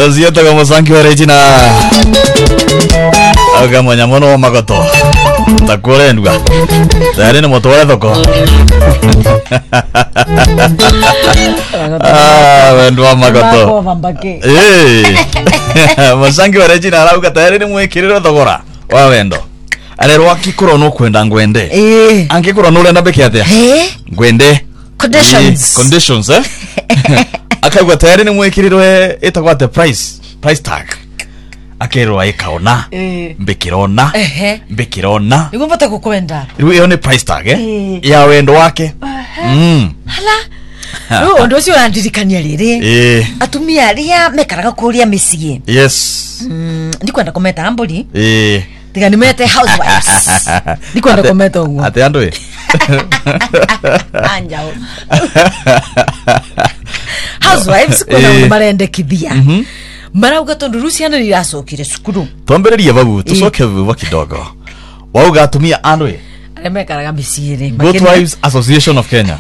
Josieta como Sanki wa Regina. Aga mwanyamono wa magoto. Takurendwa. Tayari ni moto wa thoko. Wendo wa magoto. Sanki wa Regina arauga tayari ni mwikiriro thogora wa wendo. Arero akikuro no kwenda ngwende. Angikuro no renda beke atia. Ngwende. Conditions akagwa tayari ni mwekirirwe etagwate price tag akero aikaona mbekirona niguo bata gukwenda iyo ni price tag ya wendo wake hala no ndo cio andirikania riri atumia aria mekaraga kuria micii yes ndikwenda kometa ambuli tiga ni mete housewives ndikwenda kometa uguo ate andu anjao housewives kuna marendekithia marauga tondu ruciana riracokire cukuru tombereria babu tucoke vuba kidogo wauga atumia andu mekaraga micii Good Wives Association of Kenya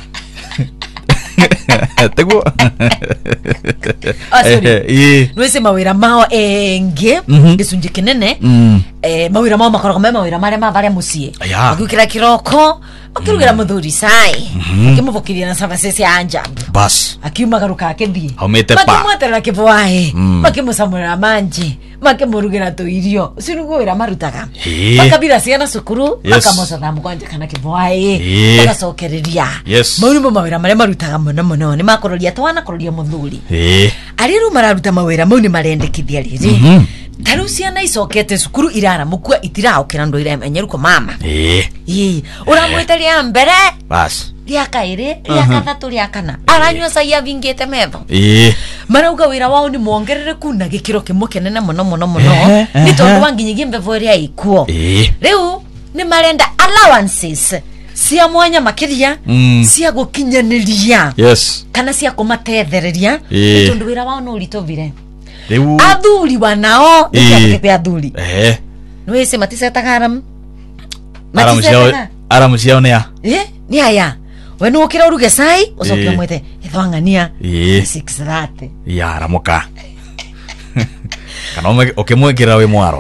tego nwese mawira mao enge gicunji kinene mawira mao makorogo mawira mare mavaria mucie agukira kiroko akirugira muthuri sai kimuvokiria na services ya anja bas akiuma garuka akithie haumete pa makimwatera kibwae makimusamura manji makimurugira tuirio uciruguira marutaga makabira ciana cukuru makamoca thamu kwanja kana kibwae magacokereria maunimo mawira mare marutaga muno ni makororia twana kororia muthuri ariru mararuta mawira mau ni marendekithia riri taru ciana icokete cukuru irara mukua itiraokera ndo iramenyeruko mama uramwitaria mbere bas ria kairi ria kathatu ria kana aranywa cai vingite metho marauga wira wao ni muongerereku na gikiro kimwe kenene muno ni tondu wanginyigie mbevo ria ikuo riu ni marenda allowances cia mwanya makiria cia gukinyaniria kana cia kumatethereria ni tondu wira wao no ritovire athuri wanao ikiape athuri nwese matisetaga aram ciao ne ni aya we no ukira uruge sai ucokia mwete ithwangania 630 ya ramuka kana ukimwekira we mwaro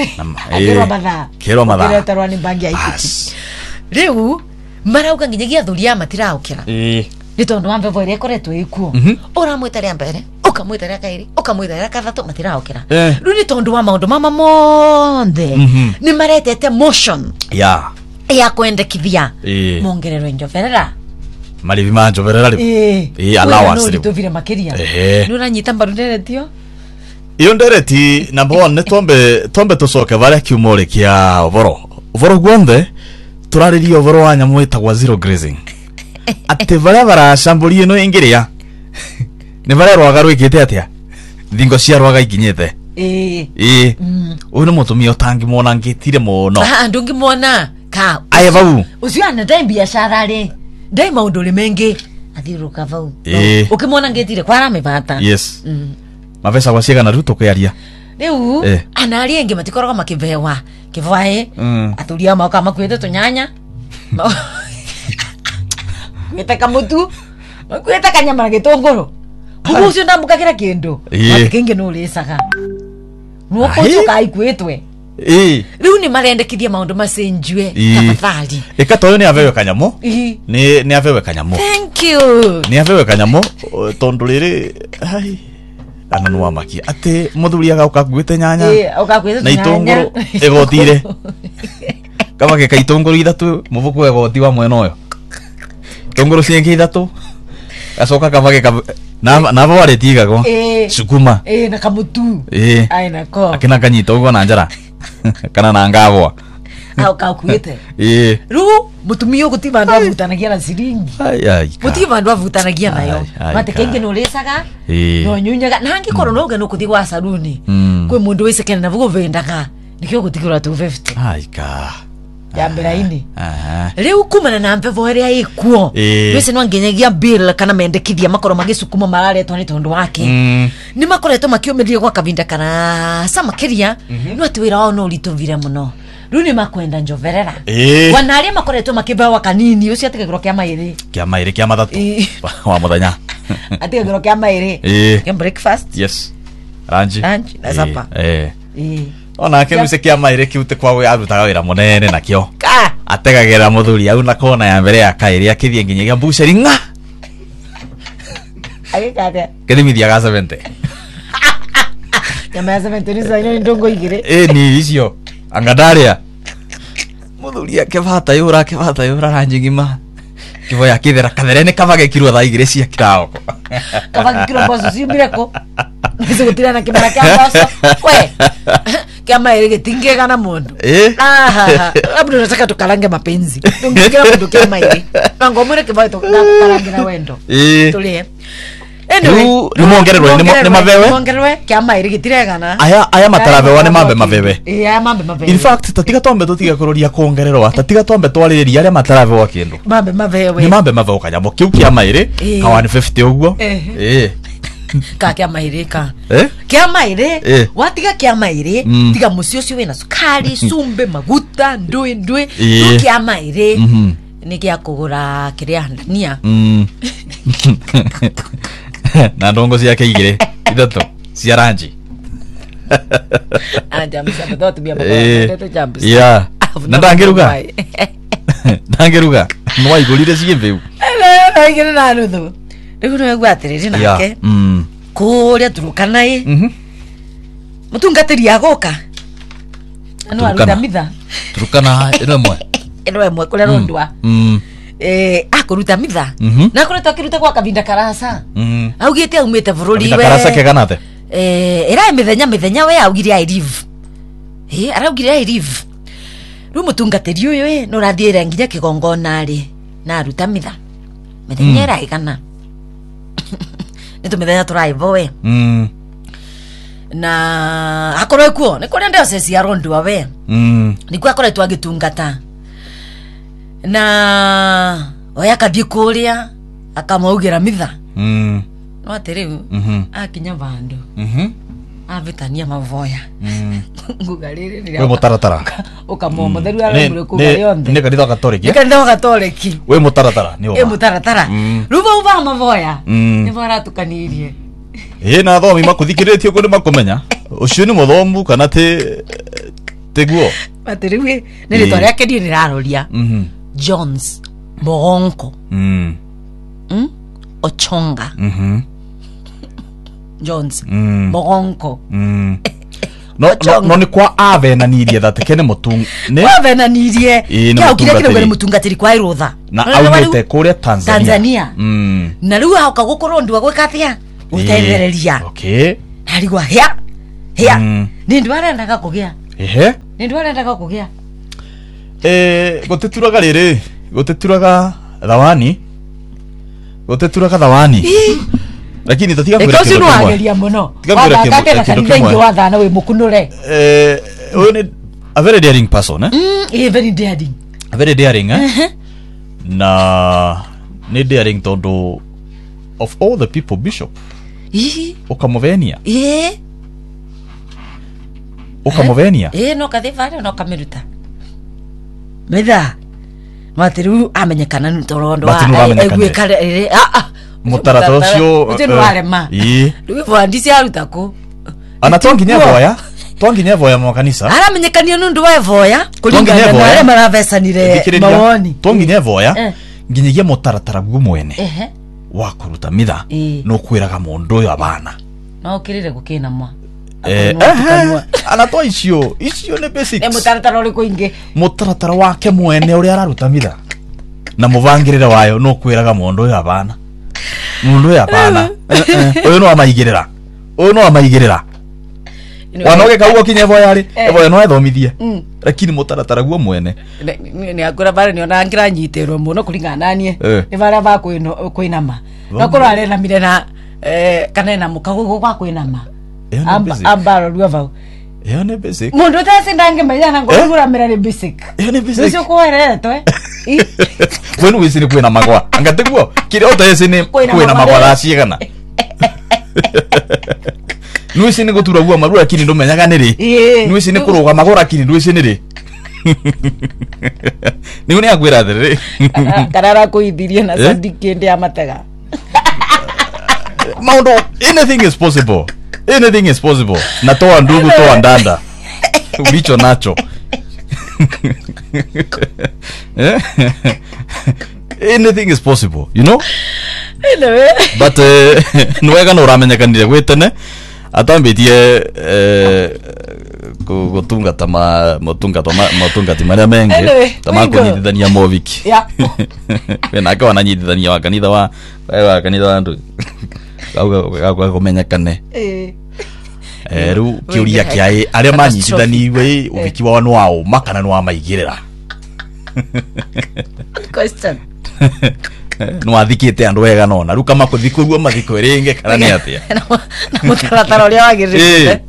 kero matha kiretarwa ni bangi ya ikuti riu marauga nginyagia athuri ya matiraukira ni tondu wa mbevo iria koretwo ikuo uramwitaria mbere ukamwitaria kairi ukamwitaria kathatu matiraukira riu ni tondu wa maundu mama monthe ni maretete motion ya kwendekithia mongerero njoverera marivi ma njoverera ri allowance ri tovire makiria ni uranyita mbaru nderetio iyo ndereti number 1 ne tombe tucoke varia kiumore kia ovoro gwothe turaririo ovoro wa nyamu itagwa zero grazing ate varia baracamburie no ingiria ni varia rwaga rwikite atia thingo cia rwaga ikinyete uyu ni mutumia utangi mona ngitire muno ndungi mona ka aya bau ucio ana ndai biashara ri ndai maundu ri mengi athiruka bau ukimona ngitire kwara mibata yes mavesa kwa ciega na ruto kwiaria riu ana ari engi matikoroga makivewa kivwae aturia mauka makwete tunyanya kweta mutu kweta kanyama na gitongoro ucio ndamukakira kindu makinge no risaga nuko cuka ikwetwe riu ni marendekithia maundu macenjue tafadhali ikatoyo ni avewe kanyamo ni avewe kanyamo thank you ni avewe kanyamo tondu riri ai ananwa maki ate muthuri agauka gwite nyanya na itongoro egotire kama ke kaitongoro ithatu muvuku egoti wa mwena uyo tongoro cienge ithatu asoka kavage na baware tigago sukuma na kamutu ai nako akina kanyita ugo na njara kana na ngabwa au kakuite ru mutumio gutiva ndo avutanagia na siringi gutiva ndo avutanagia nayo mate kenge no lesaga no nyunyaga nangi koronoga no kuthigwa saluni kwe mundu wese kena navugo vendaga nikyo gutigura 250 aika ya mberaini riu kumana na mpevo ria ikuo wese no nginyagia bill kana mendekithia makoro magisukuma mararetwa ni tondu wake ni makoretwo makiomeria kwa kavinda kana samakiria no atiwira wao no ritovire muno runi makwenda njoverera wanaria makoretwo makibewa kanini ucio atigegro kia mairi kia mathatu wa muthenya atigegro kia mairi kia breakfast yes ranji na sapa ona ke muse kia maire kiute kwa we arutaga wira munene nakio ategagera muthuri au na kona ya mbere ya kairi akithie nginyagia buceri nga agikade kedimithia ga 70 nyama ya 70 ni zaino ndongo igire ni icio angadaria muthuri akebata yura ranji ngima kivo ya kithera katherene kavage kirwa tha igire cia kirao kavage kirwa boso simbireko nizo gutira na kimara kya boso we kama ile getingega na mundu abdu nataka tukalange mapenzi tungigira mundu kama ile nango mwere kivae tukalange na wendo tulie ni mongererwe ni mavewe kama ile getirega na aya mataravewa ni mambe mavewe aya mambe mavewe in fact tatiga tombe tutiga kuroria kuongererwa tatiga tombe twariria aria mataravewa kindu mambe mavewe ni mambe mavewe kanyamo kiu kia maire ka 150 uguo ka kia maire ka kia maire watiga kia maire tiga mucio cio wina sukari sumbe maguta ndui kia maire ni kia kugura kiria ndania na ndongo cia keigire ithato cia ranji jambo sabato tubia baba jambo ya na ndangeruga no igurire ciembe ngire na nuthu riu no gwatiriri nake kuria turukanai mutungatiri agoka anu aruta mitha turukana ino emwe kuria rondwa akuruta mitha na kuruta kiruta kwa kavinda karasa augite aumite bururi we karasa keganate era mithenya we augire I live araugire I live ru mutungatiri uyu no rathiira nginya kigongona ri na aruta mitha mithenya era igana nitu mithenya turaivo we na akorwe kuo ni kuria ndio cia rondwa we ni kwa akoretwa agitungata na oya kathie kuria akamaugira mitha no ateriu akinya vandu avitania mavoya ngugarire ni we mutaratara ukamo mutheru arambure kuga yonde ni kanitha katoliki we mutaratara ni we mutaratara ruva uva mavoya ni vara tukanirie na thomi makuthikiritie kundi makumenya ucio ni muthomu kana teguo ateriu ni ritoria kedi ni raroria Jones Moronko Ochonga Jones Moronko no ni kwa avenanirie that kene mutung ne avenanirie ya ukire kile mutungatiri kwa irutha na augite kuria Tanzania na riu hauka gukorondwa gwikathia utethereria okay harigwa hia ni ndwarenda kugia ni ndwarenda kugia goteturaga riri goteturaga thawani lakini tatiga kwira kitu kimwe ageria muno wakakera kanitha ingi wathana we mukunure uyu ni a very daring person very daring a very daring na ni daring tondu of all the people bishop ukamovenia no kathivare no kamiruta metha matiru amenyekana ntorondo egwikare mutarato cio utinwarema riu vandisi arutako ana tonginya voya mo kanisa aramenyekania nundu wa voya kulingana na ale maravesanire mawoni tonginya voya nginyagia mutaratara guo mwene wa kuruta mitha no kwiraga mundu uyu abana no kirire gukina mwa anatoa icio ne basics mutaratara uri kuingi mutaratara wake mwene uri araruta mitha na muvangirire wayo no kwiraga mundu uyu abana uyu no amaigirira wanoge kaugo kinyevo yari evo no ethomithie lakini mutaratara guo mwene ni akura bare ni ona ngira nyitirwo muno kuringana nanie ni bare ba kuinama no kuro arena mire na kanena mukago gwa kuinama ambaro ruva ne basic mundu tasi ndange menya ngorugura mira ni basic ne basic sio kuereto wenu wisini kuina magwa angateguo kire otese ni kuina magwa raciegana nuisi ni gutura gua marura kini ndo menyaga niri nuisi ni kuruga magora kini nuisi niri ni uni agwira thiri karara kuithirie na sadiki ndi amatega Maundo, anything is possible. Anything is possible. Natoa ndugu, toa ndanda. Ulicho nacho. Anything is possible, you know? Anyway. But nwega no ramenya kanire gwetene atambitie gutunga tama motunga timaria menge tama kunyithania moviki Yeah. wena kwa nanyithania wa kanitha wa ndu auga kumenyekane ru kiuria kiai aria manyithaniwe uviki wa wanu wao makana no amaigirira Question. No athikite andu wega nona ru kama kuthikuru mathiko ringe kana ni atia na mutaratara uria wagirite.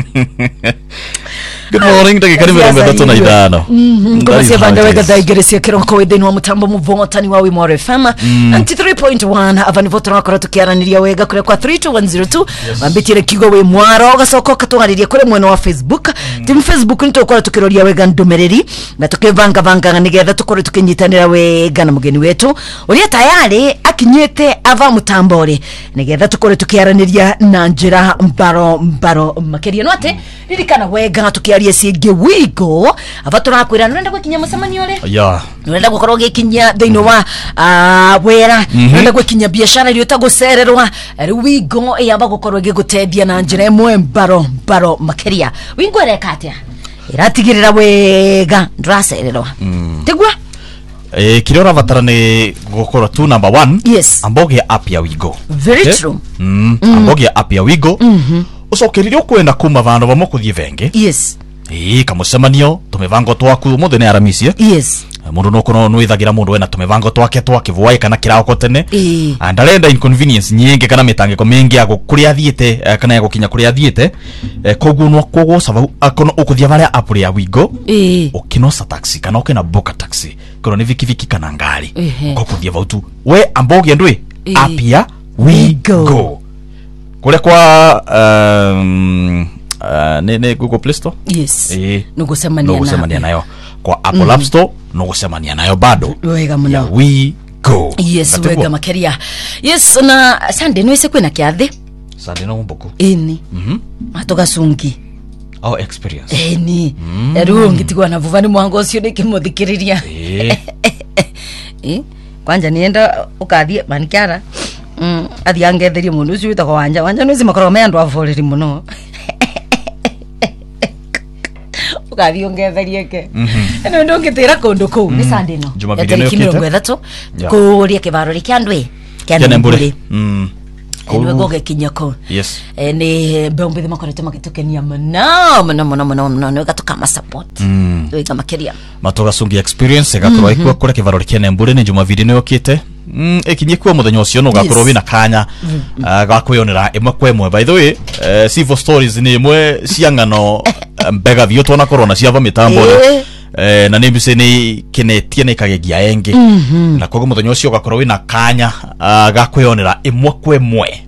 Good morning, ndagikari mirongo itatu na ithano. Ngosia banda wega thaigerecia kiroko withini wa mutambo muvotani wa Wimore FM 93.1 avani voto nakora tukiaraniria wega kure kwa 32102 wambitire kigo we mwaro gasoko katungariria kure mwena wa Facebook. Tim Facebook nito kwa tukiroria wega ndumereri na tukivanga nigetha tukore tukinyitanira wega na mugeni wetu uria tayari akinyete ava mutambore nigetha tukore tukiaraniria na njira mbaro makeria no ate ririkana wega tukiaria cienge wigo ava turakwira nenda gwikinya mucemanio ri nenda gukorwo gikinya thiini wa wera nenda gwikinya biashara iri utagucererwa wigo yamba gukorwo gigutethia na njira imwe mbaro makeria wingo reka atia iratigirira wega nduracererwa tigwa kirora vatara ni gukora tu number 1 yes ambogia app ya wigo very true ambogia app ya wigo ucokerire kwenda kuma vandu vamwe kuthie venge yes kamucemanio tumivango twaku muthe ni aramicie yes mundu no kono no ithagira mundu wena tumivango twake twakivwai kana kirako tene andarenda inconvenience nyingi kana mitangiko mingi ago kuria thiete kana ya gukinya kuria thiete koguo no kogo sababu akono ukuthia varia app ya wigo ukinosa taxi kana ukina book taxi kono ni viki kana ngari kokuthia vautu we ambogia ndui app ya wigo kule kwa ne Google Play Store yes nugusemania nayo kwa Apple App Store nugusemania nayo bado wega muno we go yes wega makeria yes na Sunday no ise kwina kiathi Sunday no mbuku ini atogasungi experience ni ero ngitigwa na vuvani mwango cio nikimuthikiriria kwanja nienda ukathie manikiara athiangetherie mundu ucio witagwo wanja no zimakorwo me andu avoreri muno ukathi ongetherie ke eno ndo ngitira kundu ku ni Sunday no Jumapili no kithatu kuria kivaro ri kiandwe kiandwe Ewe goge kinyako yes ni bombe de makorete makitukenia no gatukama support wega makeria matoga sungi experience gakorwo ikwa kure kivaro kene mbure ni Jumapili no yokite ekinyekwa muthenya ucio no gakorwo wina kanya gakwiyonera imwe kwa imwe by the way civil stories ni imwe ciangano mbega vyo tona corona ciava mitambo na nimbise ni kinetie na ikagegia engi na kogo muthenya ucio gakorwo wina kanya gakwiyonera imwe kwa imwe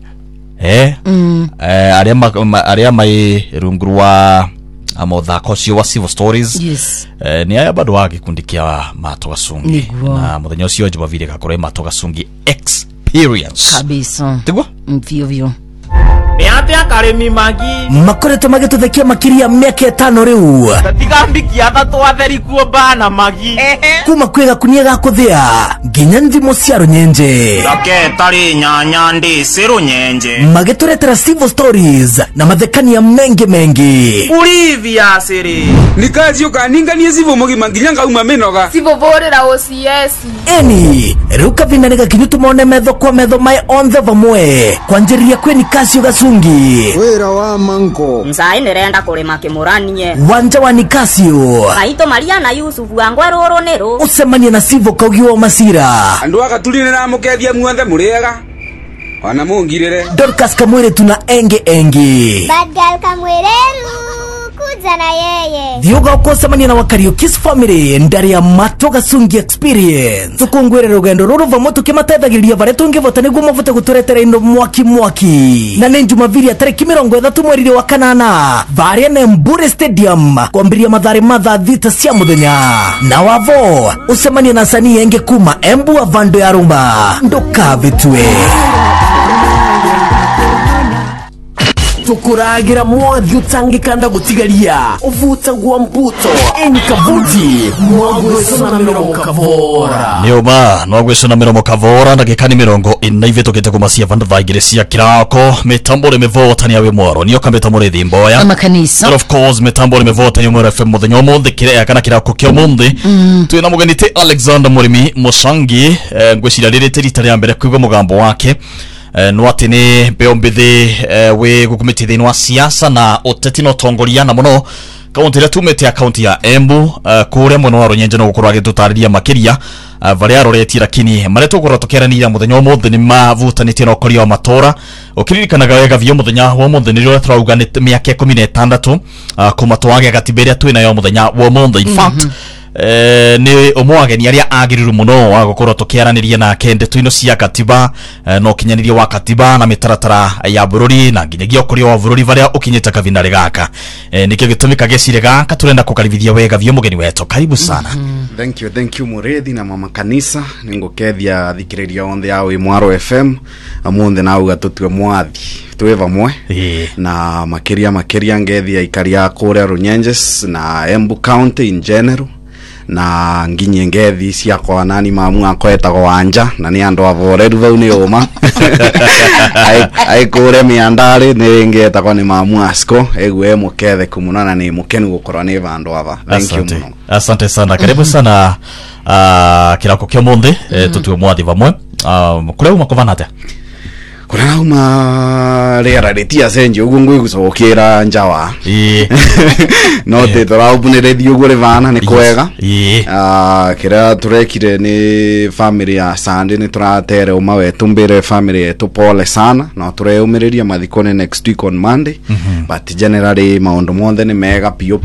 aria mai runguru wa amothako cio wa civil stories yes ni aya bado wa gikundi kia Matoga Sungi na muthenya ucio Jumapili gakorwo Matoga Sungi experience kabisa tigwa vyo Beate akaremi magi makoreto magituthekia makiria miaka 5 riu tatigambikia thatu atheri kuo bana magi kuma kwega kunia gakuthia nginya ndimo cia runyenje Rake tari nyanya ndi siru nyenje magituretera civil stories na mathekania mengi Olivia siri nikazi ukaningania sivo mugima nginya ngauma minoga sivo vorera OCS eni ruka vinda nega kinyutu mone metho kwa metho mai on the vamwe kwanjiria kweni kasi ugasungi wira wa mango nzai nirenda kurima kimuranie wanja wa Nikasio Maito Maria na Yusufu wangwa roro nero usemania na sivo kaugiwa masira andu akatulire na mukethia muothe muriega ona mungirire Dorcas Kamwire tuna engi Badgal Kamwirelu kuja na yeye Thioga ukosemania na Wakariokis family ndari ya Matoga Sungi experience tukungwire rugendo ruru vamo tukimatethagiriria bare tungivota niguo mavote guturetera indo mwaki na ni Jumapili tariki 30 mweri wa kanana varia na Mbure Stadium kwambiria mathare thita cia muthenya na wavo usemania na sani yenge kuma Embu Avando ya Rumba ndukavitwe tukuragira mwathi utangikanda gutigaria uvuta gwa mbuto enkavuti mwagwesona mirongo kavora nioma nwagwesona mirongo kavora ndagika ni mirongo ina ivitokete kumasia vandu vaigire cia kirako mitambo rimevotani awe mwaro niyo kameta muri thimboya makanisa and of course mitambo rimevotani umwe FM muthenya umuthi kirea kana kirako kyo muthi twina mugenite Alexander Murimi Musangi ngwicira ririte rita rya mbere kwigwa mugambo wake nwati ni beombithi we gukumitithini wa siasa na uteti no tongoriana muno kaunti ya tumete ya kaunti ya Embu kure muno wa Runyenje no gukorwa gitutariria makiria varia roretie lakini mareto gorotokeranira muthenya umuthi ni mavutanite no korio matora ukiririkanaga wega vyo muthenya wa umuthi ni ro trauga ni miaka 16 kumatwage gatiberia twina yo muthenya wa umuthi in fact ni omwageni aria agiriru muno wa gukorwo tukiaraniria na kende twino cia katiba no kinyaniria wa katiba na mitaratara ya bururi na nginyagia okuri wa bururi varia ukinyita kavinare gaka nikyo gitumika gecire gaka turenda kukaribithia wega vyo mugeni wetu karibu sana. Thank you Murethi na mama kanisa ningukethia thikiriria onthe yawe Mwaro FM amunthe na uga tutwe mwathi twe vamwe na makiria ngethia ikaria kure Runyenjes na Embu County in general na nginye ngethi ciakwa nani mamu akoetagwo Wanja na ni andu avoreru vau ni uma ai kure miandari ni ngetagwo ni mamu Asko egwe mukethe kumunana ni mukenu gukorwa ni vandu ava. Thank you muno. Asante sana karibu sana kirako kyo muthi tutwe mwathi vamwe kule uma kovana ate kuna uma rera retia senje ugu ngui gusokera njawa no te toraupunere dio gore vana ni kwega kira turekire ni family ya Sande ni turatere uma wetu mbere family yetu pole sana no tureumireria mathikone next week on Monday but generally maundu monthe ni mega pio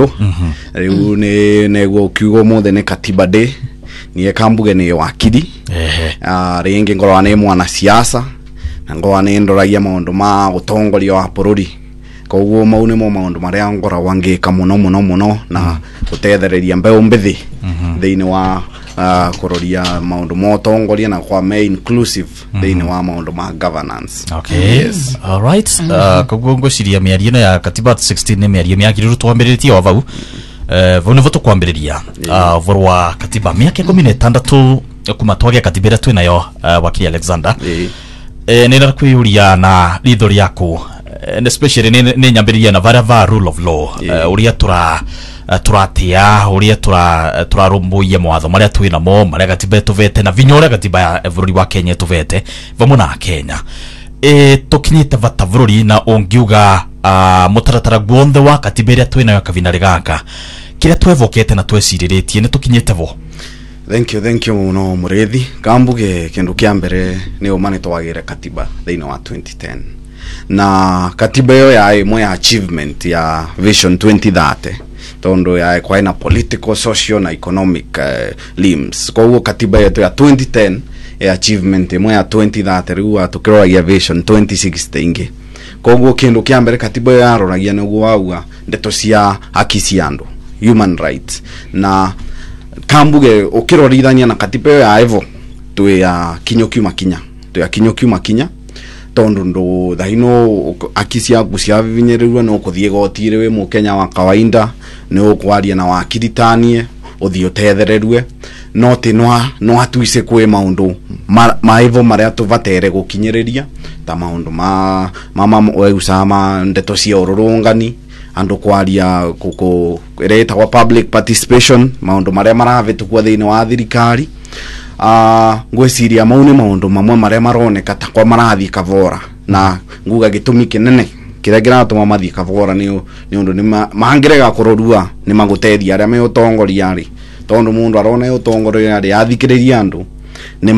riu ni nego kiugo monthe ni katiba day ni ekambuge ni wakili ringi ngorwa ni mwana siasa ngo ni ndoragia maundu ma gutongoria wa bururi koguo maune mo maundu maria ngora wangika muno na gutethereria mbeu mbithi thiini wa kuroria maundu mo tongoria na kwa me inclusive thiini wa maundu ma governance. Okay, yes. All right. Koguo ngociria miario ya katiba 16 ni miario miakiriru twambiritie wa vau vone voto kwambiriria vorwa katiba miaka 16 kumatwage katibera twinayo wakili Alexander nenda kuyuria na ridhori yako especially ni nyambiriria na va rule of law uria turatia uria turarumbuye mwatho maria twina mo maria katiba tuvete na vinyore katiba ya bururi wa Kenya tuvete vamwe na Kenya tukinyite vata bururi na ongiuga mutaratara guonthe wa katiba iria twina yo kavinare gaka kira twevokete na tweciriritie ni tukinyite vo. Thank you no Murethi kambuge kindu kia mbere ni umane twagire katiba thiini wa 2010 na katiba yo ya imwe ya achievement ya Vision 2030 tondo ya kwa ina political, social na economic limbs kwa hiyo katiba yetu ya 2010 ya achievement imwe ya 2030 riu atukiroragia Vision 2060 ingi kwa hiyo kindu kia mbere katiba yo yaroragia niguo wauga ndeto cia haki cia andu human rights na kambuge ukirorithania na katiba ya evo tu ya kinyokiuma kinya tondu ndo thaino akisia gucia vinyererwa no kuthie gotire we mu Kenya wa kawaida no kwaria na wakiritanie uthio tethererwe no ti no atuise kwe maundu maevo maria tuvatere gukinyereria ta maundu mama we usama ndeto cia ururungani andu kwaria kuko ereta wa public participation maundu maria maravetu kwa thiini wa thirikari ngweciria maune maundu mamwe maria maroneka ta kwa marathi kavora na nguga gitumi kinene kiria giratuma mathi kavora ni undu ni mahangirega kurorua ni magutethia aria me utongoria ri tondu mundu arona utongoria ri athikiriria andu ni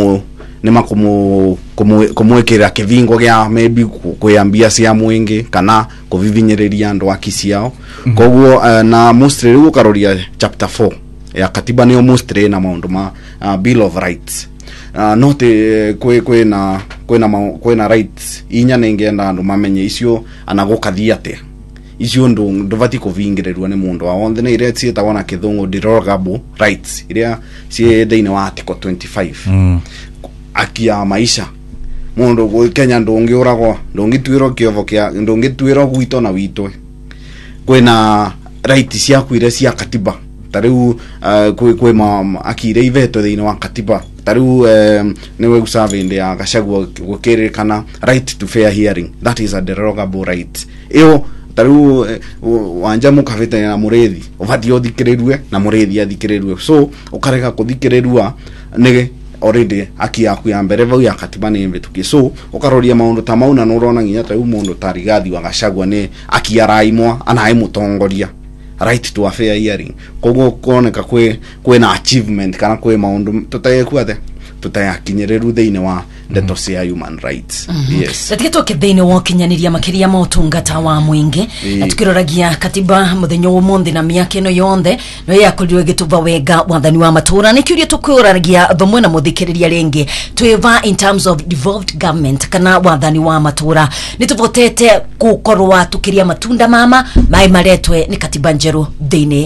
kumwekera kivingo gya maybe kuyambia cia mwingi kana kuvivinyereria andu akiciao koguo na mostly riu karoria chapter 4 ya katiba ni mostly na maundu ma bill of rights not kwena rights inya nengenda andu mamenye icio anagokathia ate icio nduvati kuvingirerwa ni mundu wa onthe ni iria cietagwo na kithungu derogable rights iria cie thiini wa article 25 akia maisha mundu go Kenya ndungiuragwo ndungitwiro kiovo kia ndungitwiro gwito na witwe kwena right cia kwire cia katiba tariu kwe akire iveto thini wa katiba tariu niwe gusavinde ya Gachagua gukiririkana right to fair hearing. That is a derogable right. Iyo tariu wanja mukavite na Mureithi uvathi othikirerue na Mureithi athikirerue, so ukareka kuthikirerua nige already aki yaku ya mbere vau ya katiba ni mbetukie, so ukaroria maundu ta mauna no urona nginya tariu mundu ta Rigathi wa Gachagua ni aki araimwa anae mutongoria right to a fair hearing. Kogo kuoneka kwena achievement kana kwe maundu tutayekuate tutayakinyereru thiini wa ndeto cia human rights. Yes, tatiketo thini wa kinyaniria makiria motungata wa mwingi atukiroragia katiba muthenya umuthi na miaka ino yonthe no yakorirwe gituva wega wathani wa matura ni kiuria tukuragia thomwe na muthikiriria ringi tweva in terms of devolved government kana wathani wa matura ni tuvotete gukorwa tukiria matunda mama mai maretwe ni katiba njeru thini